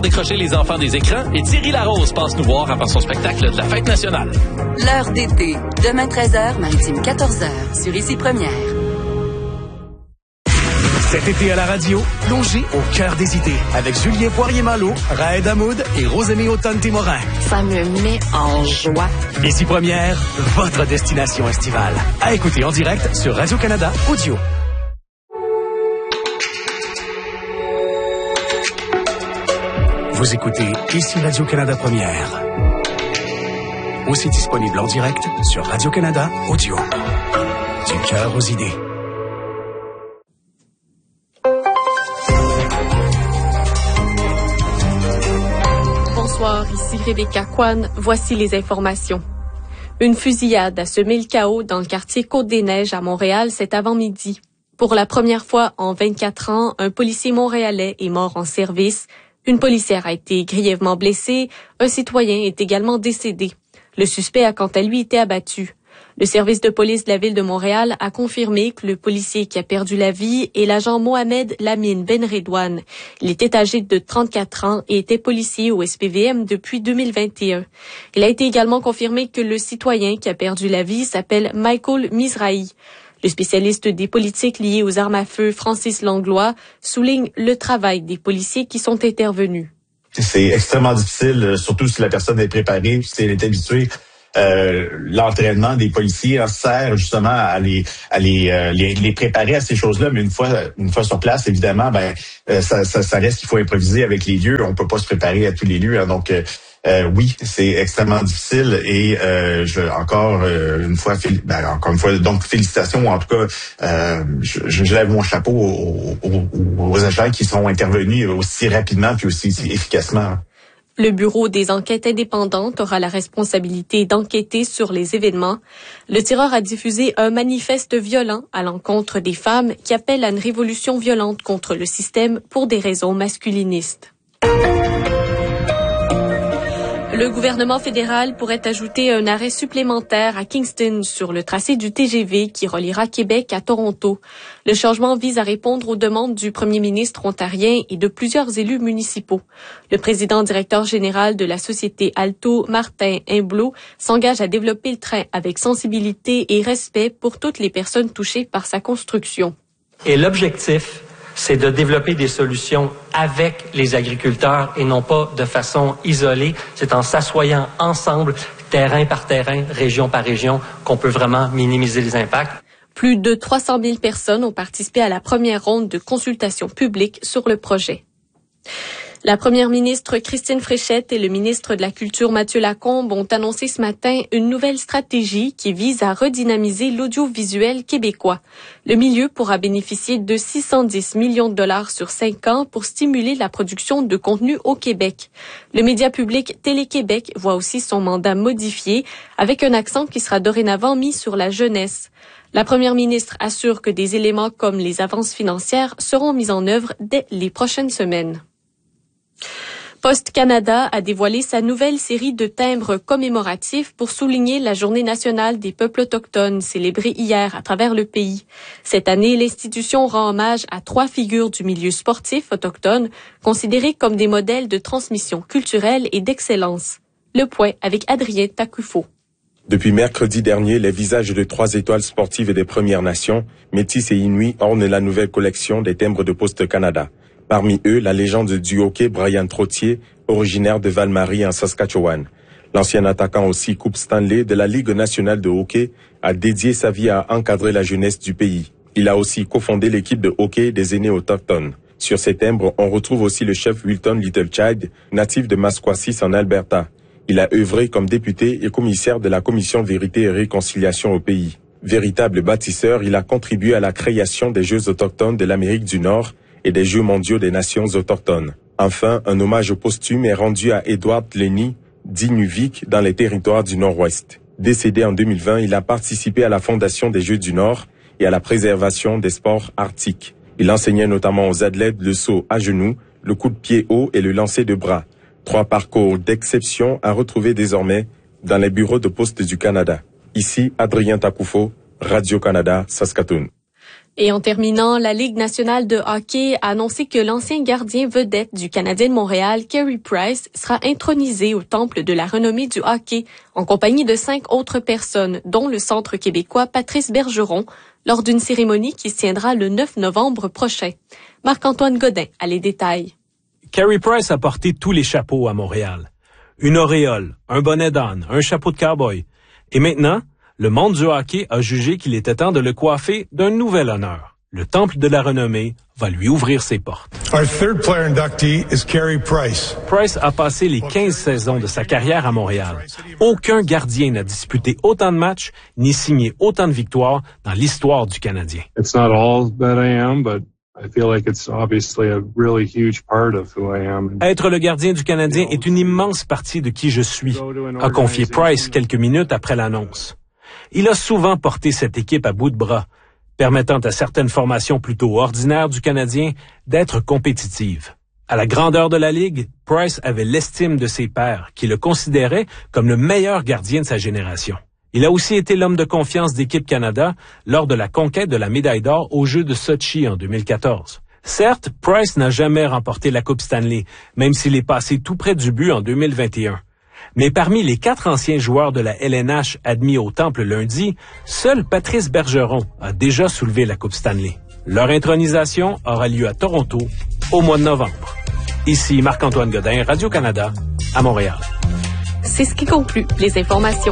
décrocher les enfants des écrans et Thierry Larose passe nous voir avant son spectacle de la Fête nationale. L'heure d'été, demain 13h, Maritime 14h, sur Ici Première. Cet été à la radio, plongez au cœur des idées avec Julien Poirier-Malo, Raed Hamoud et Rosemée Automne-Témorin. Ça me met en joie. Ici Première, votre destination estivale. À écouter en direct sur Radio-Canada Audio. Vous écoutez Ici Radio-Canada Première. Aussi disponible en direct sur Radio-Canada Audio. Du cœur aux idées. Bonsoir, ici Rebecca Kwan. Voici les informations. Une fusillade a semé le chaos dans le quartier Côte-des-Neiges à Montréal cet avant-midi. Pour la première fois en 24 ans, un policier montréalais est mort en service. Une policière a été grièvement blessée. Un citoyen est également décédé. Le suspect a quant à lui été abattu. Le service de police de la ville de Montréal a confirmé que le policier qui a perdu la vie est l'agent Mohamed Lamine Benredouane. Il était âgé de 34 ans et était policier au SPVM depuis 2021. Il a été également confirmé que le citoyen qui a perdu la vie s'appelle Michael Mizrahi. Le spécialiste des politiques liées aux armes à feu, Francis Langlois, souligne le travail des policiers qui sont intervenus. C'est extrêmement difficile, surtout si la personne est préparée, si elle est habituée. L'entraînement des policiers sert justement à les préparer à ces choses-là, mais une fois sur place, évidemment, ça reste qu'il faut improviser avec les lieux. On peut pas se préparer à tous les lieux, hein, donc oui, c'est extrêmement difficile et encore une fois, donc félicitations, ou en tout cas, je lève mon chapeau aux agents qui sont intervenus aussi rapidement puis aussi efficacement. Le Bureau des enquêtes indépendantes aura la responsabilité d'enquêter sur les événements. Le tireur a diffusé un manifeste violent à l'encontre des femmes qui appelle à une révolution violente contre le système pour des raisons masculinistes. Le gouvernement fédéral pourrait ajouter un arrêt supplémentaire à Kingston sur le tracé du TGV qui reliera Québec à Toronto. Le changement vise à répondre aux demandes du premier ministre ontarien et de plusieurs élus municipaux. Le président directeur général de la société Alto, Martin Imblot, s'engage à développer le train avec sensibilité et respect pour toutes les personnes touchées par sa construction. Et l'objectif, c'est de développer des solutions avec les agriculteurs et non pas de façon isolée. C'est en s'assoyant ensemble, terrain par terrain, région par région, qu'on peut vraiment minimiser les impacts. Plus de 300 000 personnes ont participé à la première ronde de consultation publique sur le projet. La première ministre Christine Fréchette et le ministre de la Culture Mathieu Lacombe ont annoncé ce matin une nouvelle stratégie qui vise à redynamiser l'audiovisuel québécois. Le milieu pourra bénéficier de 610 millions de dollars sur 5 ans pour stimuler la production de contenu au Québec. Le média public Télé-Québec voit aussi son mandat modifié avec un accent qui sera dorénavant mis sur la jeunesse. La première ministre assure que des éléments comme les avances financières seront mis en œuvre dès les prochaines semaines. Post Canada a dévoilé sa nouvelle série de timbres commémoratifs pour souligner la Journée nationale des peuples autochtones célébrée hier à travers le pays. Cette année, l'institution rend hommage à 3 figures du milieu sportif autochtone considérées comme des modèles de transmission culturelle et d'excellence. Le point avec Adrien Takufo. Depuis mercredi dernier, les visages de 3 étoiles sportives des Premières Nations, Métis et Inuits, ornent la nouvelle collection des timbres de Post Canada. Parmi eux, la légende du hockey Brian Trottier, originaire de Val-Marie en Saskatchewan. L'ancien attaquant aussi Coupe Stanley de la Ligue nationale de hockey a dédié sa vie à encadrer la jeunesse du pays. Il a aussi cofondé l'équipe de hockey des aînés autochtones. Sur ces timbres, on retrouve aussi le chef Wilton Littlechild, natif de Masquasis en Alberta. Il a œuvré comme député et commissaire de la Commission Vérité et Réconciliation au pays. Véritable bâtisseur, il a contribué à la création des Jeux autochtones de l'Amérique du Nord et des Jeux mondiaux des nations autochtones. Enfin, un hommage posthume est rendu à Edward Lenny, dit Nuvik, dans les territoires du Nord-Ouest. Décédé en 2020, il a participé à la fondation des Jeux du Nord et à la préservation des sports arctiques. Il enseignait notamment aux athlètes le saut à genoux, le coup de pied haut et le lancer de bras. 3 parcours d'exception à retrouver désormais dans les bureaux de poste du Canada. Ici, Adrien Takufo, Radio-Canada, Saskatoon. Et en terminant, la Ligue nationale de hockey a annoncé que l'ancien gardien vedette du Canadien de Montréal, Carey Price, sera intronisé au temple de la renommée du hockey en compagnie de 5 autres personnes, dont le centre québécois Patrice Bergeron, lors d'une cérémonie qui se tiendra le 9 novembre prochain. Marc-Antoine Godin a les détails. Carey Price a porté tous les chapeaux à Montréal. Une auréole, un bonnet d'âne, un chapeau de cow-boy. Et maintenant, le monde du hockey a jugé qu'il était temps de le coiffer d'un nouvel honneur. Le temple de la renommée va lui ouvrir ses portes. Our third player inductee is Carey Price. Price a passé les 15 saisons de sa carrière à Montréal. Aucun gardien n'a disputé autant de matchs ni signé autant de victoires dans l'histoire du Canadien. It's not all that I am, but I feel like it's obviously a really huge part of who I am. Être le gardien du Canadien est une immense partie de qui je suis, a confié Price quelques minutes après l'annonce. Il a souvent porté cette équipe à bout de bras, permettant à certaines formations plutôt ordinaires du Canadien d'être compétitives. À la grandeur de la Ligue, Price avait l'estime de ses pairs, qui le considéraient comme le meilleur gardien de sa génération. Il a aussi été l'homme de confiance d'Équipe Canada lors de la conquête de la médaille d'or aux Jeux de Sochi en 2014. Certes, Price n'a jamais remporté la Coupe Stanley, même s'il est passé tout près du but en 2021. Mais parmi les 4 anciens joueurs de la LNH admis au Temple lundi, seul Patrice Bergeron a déjà soulevé la Coupe Stanley. Leur intronisation aura lieu à Toronto au mois de novembre. Ici Marc-Antoine Godin, Radio-Canada, à Montréal. C'est ce qui conclut les informations.